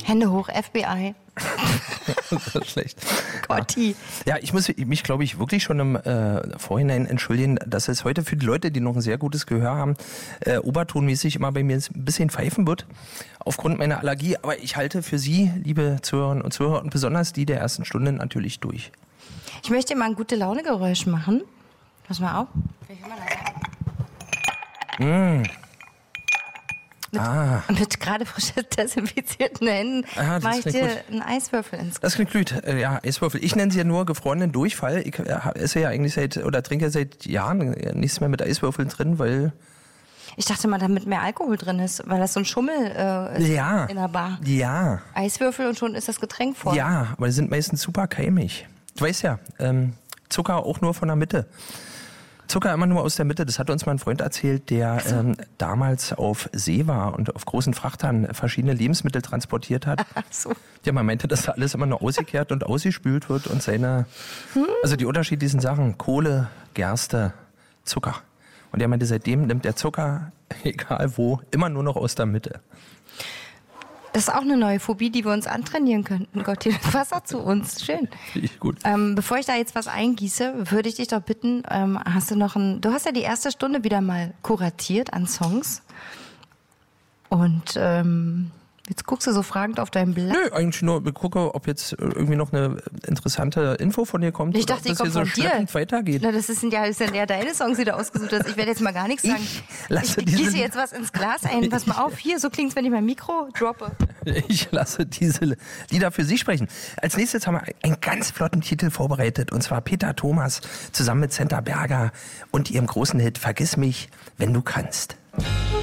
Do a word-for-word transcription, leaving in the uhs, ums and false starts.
Hände hoch, F B I. Das ist schlecht. Gotti. Ja, ich muss mich, glaube ich, wirklich schon im äh, Vorhinein entschuldigen, dass es heute für die Leute, die noch ein sehr gutes Gehör haben, äh, obertonmäßig immer bei mir ein bisschen pfeifen wird, aufgrund meiner Allergie. Aber ich halte für Sie, liebe Zuhörerinnen und Zuhörer, und besonders die der ersten Stunde natürlich durch. Ich möchte mal ein gute Laune-Geräusch machen. Pass mal auf. Mmh. Mit, ah. mit gerade frisch desinfizierten Händen ah, mache ich dir gut. einen Eiswürfel ins Gesicht. Das klingt gut. Äh, ja, Eiswürfel. Ich nenne sie ja nur gefrorenen Durchfall. Ich äh, esse ja eigentlich seit, oder trinke ja seit Jahren nichts mehr mit Eiswürfeln drin, weil... Ich dachte mal, damit mehr Alkohol drin ist, weil das so ein Schummel äh, ist ja. in der Bar. Ja. Eiswürfel und schon ist das Getränk voll. Ja, aber die sind meistens super keimig. Du weißt ja, ähm, Zucker auch nur von der Mitte. Zucker immer nur aus der Mitte. Das hat uns mal ein Freund erzählt, der so. ähm, damals auf See war und auf großen Frachtern verschiedene Lebensmittel transportiert hat. Ach so. Ja, man meinte, dass da alles immer nur ausgekehrt und ausgespült wird und seine, hm? also die unterschiedlichen Sachen, Kohle, Gerste, Zucker. Und er meinte, seitdem nimmt der Zucker, egal wo, immer nur noch aus der Mitte. Das ist auch eine neue Phobie, die wir uns antrainieren könnten. Gott, das Wasser zu uns. Schön. Finde ich gut. Ähm, bevor ich da jetzt was eingieße, würde ich dich doch bitten, ähm, hast du noch ein, du hast ja die erste Stunde wieder mal kuratiert an Songs. Und ähm, jetzt guckst du so fragend auf dein Blatt. Nö, eigentlich nur, ich gucke, ob jetzt irgendwie noch eine interessante Info von dir kommt. Ich dachte, die kommt so von dir. Weitergeht. Na, das sind ja, das sind ja deine Songs, die du ausgesucht hast. Ich werde jetzt mal gar nichts sagen. Ich, lasse ich diese, gieße jetzt was ins Glas ein. Pass mal auf, hier, so klingt's, wenn ich mein Mikro droppe. Ich lasse diese Lieder für Sie sprechen. Als nächstes haben wir einen ganz flotten Titel vorbereitet. Und zwar Peter Thomas zusammen mit Senta Berger und ihrem großen Hit Vergiss mich, wenn du kannst.